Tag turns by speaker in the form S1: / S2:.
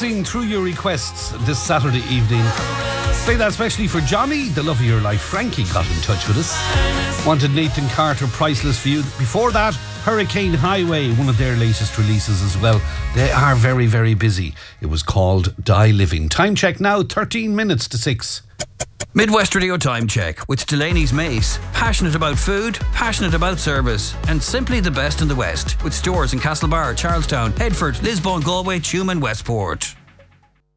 S1: cruising through your requests this Saturday evening. Play that especially for Johnny, the love of your life. Frankie got in touch with us. Wanted Nathan Carter, Priceless for You. Before that, Hurricane Highway, one of their latest releases as well. They are very, very busy. It was called Die Living. Time check now, 13 minutes to 6.
S2: Midwest Radio Time Check with Delaney's Mace. Passionate about food, passionate about service, and simply the best in the West. With stores in Castlebar, Charlestown, Headford, Lisbon, Galway, Tuam and Westport.